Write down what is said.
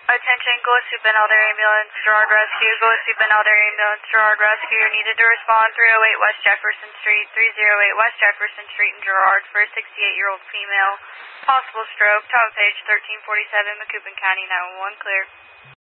Attention, Gillespie Benelder Ambulance, Gerard Rescue. Gillespie Benelder Ambulance, Gerard Rescue. You're needed to respond 308 West Jefferson Street, 308 West Jefferson Street in Gerard for a 68-year-old female. Possible stroke, top page 1347, Macoupin County 911, clear.